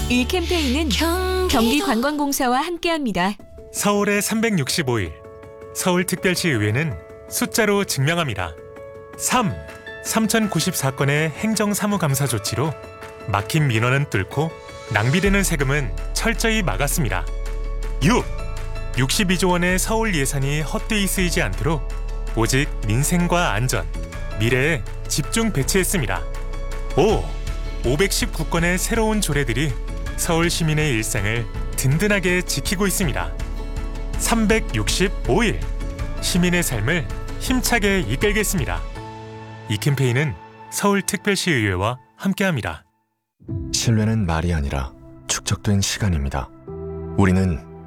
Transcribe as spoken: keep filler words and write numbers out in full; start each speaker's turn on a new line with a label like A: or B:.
A: 이 캠페인은 경기관광공사와 함께합니다.
B: 서울의 삼백육십오 일 서울특별시의회는 숫자로 증명합니다. 삼. 삼천구십사 건의 행정사무감사 조치로 막힌 민원은 뚫고 낭비되는 세금은 철저히 막았습니다. 육. 육십이조 원의 서울 예산이 헛되이 쓰이지 않도록 오직 민생과 안전, 미래에 집중 배치했습니다. 오. 오백십구 건의 새로운 조례들이 서울 시민의 일상을 든든하게 지키고 있습니다. 삼백육십오 일 시민의 삶을 힘차게 이끌겠습니다. 이 캠페인은 서울특별시의회와 함께합니다.
C: 신뢰는 말이 아니라 축적된 시간입니다. 우리는